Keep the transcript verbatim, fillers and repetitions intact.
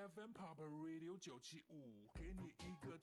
F M Pop Radio 九七五，给你一个